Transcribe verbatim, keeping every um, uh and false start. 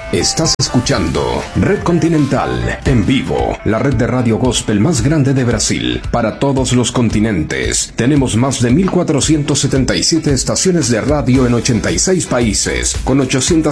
Estás escuchando Red Continental en vivo, la red de radio gospel más grande de Brasil, para todos los continentes. Tenemos más de mil cuatrocientas setenta y siete estaciones de radio en ochenta y seis países, con ochocientas